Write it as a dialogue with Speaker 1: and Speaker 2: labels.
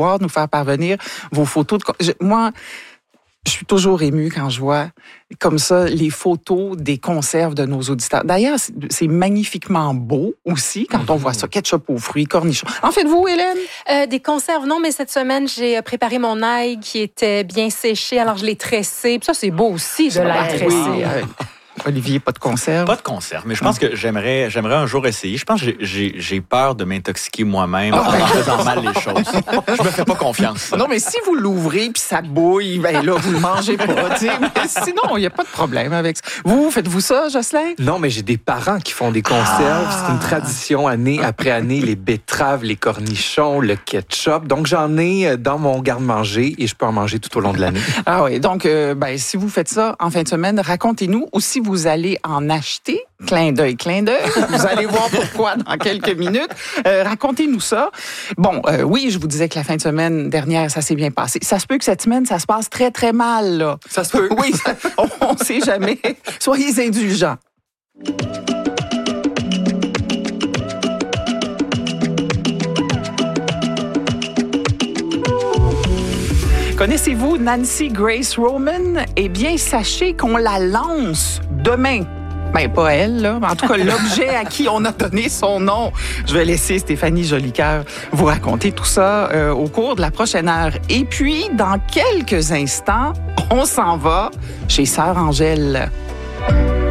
Speaker 1: pouvoir nous faire parvenir vos photos. Moi, je suis toujours émue quand je vois comme ça les photos des conserves de nos auditeurs. D'ailleurs, c'est magnifiquement beau aussi quand on voit ça. Ketchup aux fruits, cornichons. En faites-vous, Hélène?
Speaker 2: Des conserves, non, mais cette semaine, j'ai préparé mon ail qui était bien séché, alors je l'ai tressé. Puis ça, c'est beau aussi de l'ail tressé.
Speaker 1: Oui, Olivier, pas de conserve?
Speaker 3: Pas de conserve, mais je pense que j'aimerais un jour essayer. Je pense que j'ai peur de m'intoxiquer moi-même en faisant mal les choses. Je me fais pas confiance.
Speaker 1: Non, mais si vous l'ouvrez puis ça bouille, ben là, vous le mangez pas. Mais sinon, il n'y a pas de problème avec ça. Vous, faites-vous ça, Jocelyn?
Speaker 4: Non, mais j'ai des parents qui font des conserves. C'est une tradition année après année. Les betteraves, les cornichons, le ketchup. Donc, j'en ai dans mon garde-manger et je peux en manger tout au long de l'année.
Speaker 1: Ah oui, donc, si vous faites ça en fin de semaine, racontez-nous. Ou si vous allez en acheter, clin d'œil. Vous allez voir pourquoi dans quelques minutes. Racontez-nous ça. Bon, oui, je vous disais que la fin de semaine dernière, ça s'est bien passé. Ça se peut que cette semaine, ça se passe très, très mal, là.
Speaker 4: Ça se peut.
Speaker 1: Oui, on ne sait jamais. Soyez indulgents. Connaissez-vous Nancy Grace Roman? Eh bien, sachez qu'on la lance demain. Ben, pas elle, là. En tout cas, l'objet à qui on a donné son nom. Je vais laisser Stéphanie Jolicoeur vous raconter tout ça au cours de la prochaine heure. Et puis, dans quelques instants, on s'en va chez Sœur Angèle.